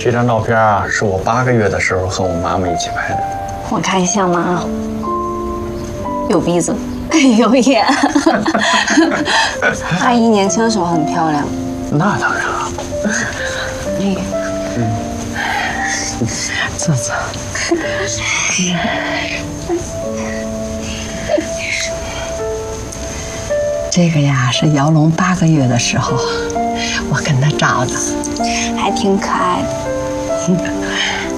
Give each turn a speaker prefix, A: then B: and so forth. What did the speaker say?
A: 这张照片啊，是我8个月的时候和我妈妈一起拍的。
B: 我看像吗？有鼻子，有眼。阿姨年轻的时候很漂亮。
A: 那当然了。
C: 坐坐。这个呀是姚龙8个月的时候，我跟他照的，
B: 还挺可爱的。